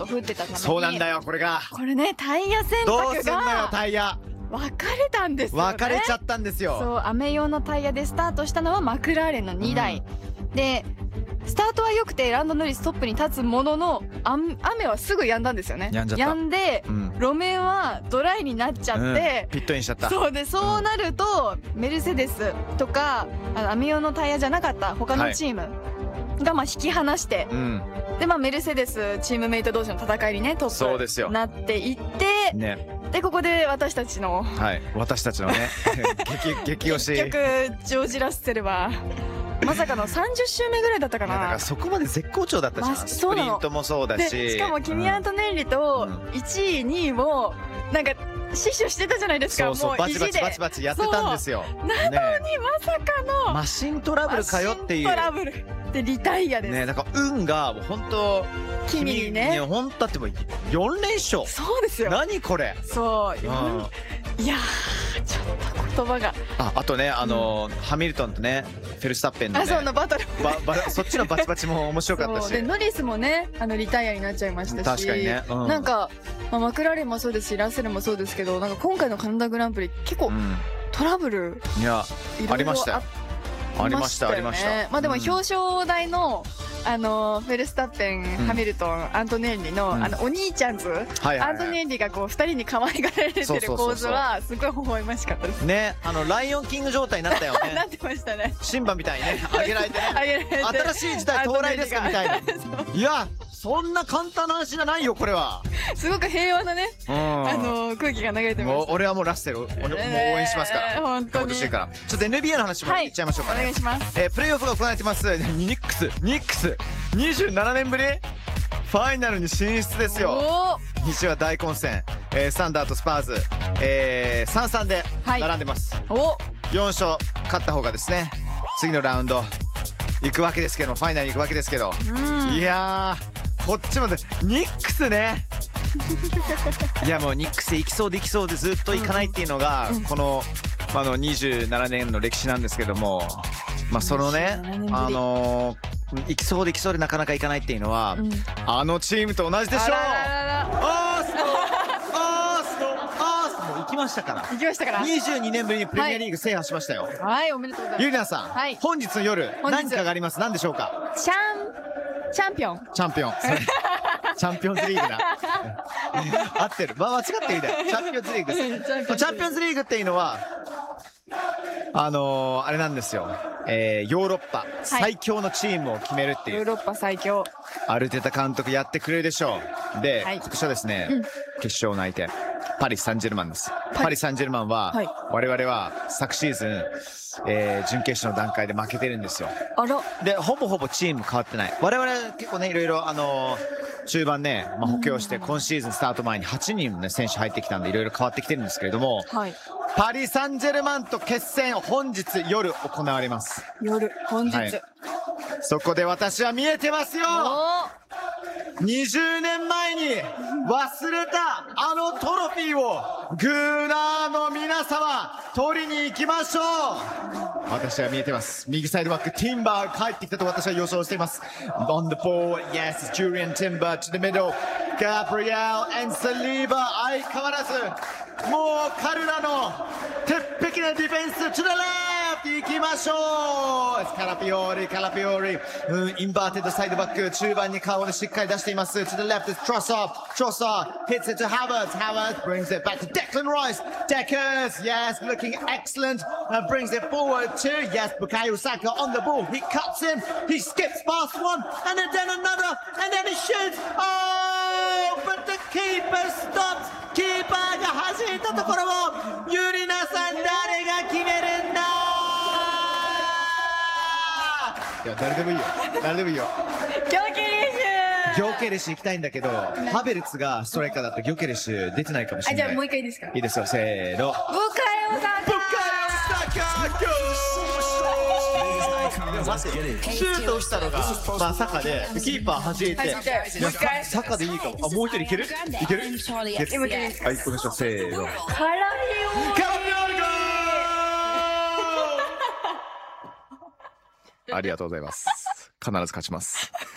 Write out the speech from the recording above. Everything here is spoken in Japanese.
と降ってたために、 そうなんだよこれが。 これねタイヤ選どう択すんのよがタイヤ。 分かれたんですよね。 分かれちゃったんですよ。 そう雨用のタイヤでスタートしたのはマクラーレンの2台、でスタートは良くてランドノリストップに立つものの雨はすぐ止んだんですよね。 止んじゃった。 止んで、路面はドライになっちゃって、 ピットインしちゃった。 そうなると、メルセデスとか雨用のタイヤじゃなかった他のチームが引き離して、でメルセデスチームメイト同士の戦いにねトップになっていって、でここで私たちのね激推し結局ジョージ・ラッセルはまさかの30周目ぐらいだったかな。 だからそこまで絶好調だったじゃん。スプリントもそうだし、 しかもキミ・アントネッリと1位2位もなんか死守してたじゃないですか。 そうバチバチやってたんですよ。 なのにまさかのマシントラブルかよっていう。 マシントラブルでリタイアですね。 だから運が本当君にね、 本当だってもう4連勝。 そうですよ。 何これ。 そういやちょっと言葉があとねハミルトンとねフェルスタッペンのねそのバトルそっちのバチバチも面白かったし、 でノリスもねリタイアになっちゃいましたし、 確かにね、 なんかマクラーレンもそうですしラッセルもそうですけど、なんか今回のカナダグランプリ結構トラブルありましたよ。ありました。 でも表彰台のフェルスタッペン、ハミルトン、アントネッリのお兄ちゃんズ、アントネッリがこう2人に可愛がられてる構図はすごい微笑ましかったですね。 ライオンキング状態になったよね。 なってましたね。 シンバみたいにね上げられてね、新しい時代到来ですかみたいな。いやそんな簡単な話じゃないよこれは。 すごく平和なね空気が流れてます。 俺はもうラッセルもう応援しますから。 本当に。 ちょっと NBA の話もいっちゃいましょうかね。 お願いします。 プレーオフが行われてますニックス27年ぶりファイナルに進出ですよ。西は大混戦、サンダーとスパーズ、3-3で並んでます。4勝勝った方がですね次のラウンド行くわけですけど、ファイナルに行くわけですけど、いやーこっちもニックスねいやもうニックス行きそうでずっと行かないっていうのがこの27年の歴史なんですけども、そのね行きそうでなかなか行かないっていうのはチームと同じでしょう。アースも行きましたから。22年ぶりにプレミアリーグ制覇しましたよ。 はい、おめでとうございます。 ゆりなさん、本日の夜何かがあります。何でしょうか。 チャンピオンチャンピオンズリーグだ合ってる。間違ってるみたい。チャンピオンズリーグです。チャンピオンズリーグっていうのはあれなんですよ。ヨーロッパ最強のチームを決めるっていう。 ヨーロッパ最強。 アルテタ監督やってくれるでしょう。で、今年はですね、決勝の相手パリ・サンジェルマンです。パリ・サンジェルマンは、我々は昨シーズン、準決勝の段階で負けてるんですよ。でほぼチーム変わってない。我々結構ねいろいろ中盤ね、補強して今シーズンスタート前に8人の、ね、選手入ってきたんでいろいろ変わってきてるんですけれども、パリ・サンジェルマンと決戦本日夜行われます。 本日、 そこで私は見えてますよ。20年前に忘れたトロフィーをグーナーの皆様取りに行きましょう。私は見えてます。右サイドバックティンバー帰ってきたと私は予想しています。 On the ball, yes, Julian Timber to the middle, Gabriel and Saliba。 相変わらずもう彼らの鉄壁なディフェンス to the left 行きましょう。カラピオリ、インバーテッドサイドバック中盤に顔をしっかり出しています。 To the left is Trossard hits it to Havertz brings it back to Declan Rice. Deckers, yes, looking excellent, brings it forward to, yes, Bukayo Saka on the ball. He cuts in, he skips past one and then another and then he shoots. Oh, but the keeper stops. キーパーが弾いたところをユリナさん誰が決めるんだ。いや誰でもいいよギョケレシュ行きたいんだけど、ハベルツがストライカーだとギョケレシュ出てないかもしれない。 じゃあもう一回いいですか。 いいですよ、せーの。 ブカヨサカシュートしたのがサカでキーパー弾いて、サカでいいかも。もう一人いける。はい、この人せーの。 カラビオありがとうございます。必ず勝ちます。